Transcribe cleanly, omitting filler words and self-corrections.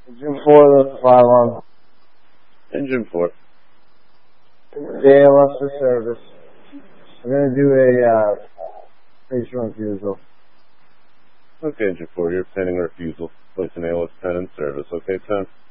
Engine 4, 5-1. Engine 4. ALS for service. I'm going to do a face refusal. Okay, Engine 4, you're pending refusal. Place an ALS 10 in service. Okay, 10.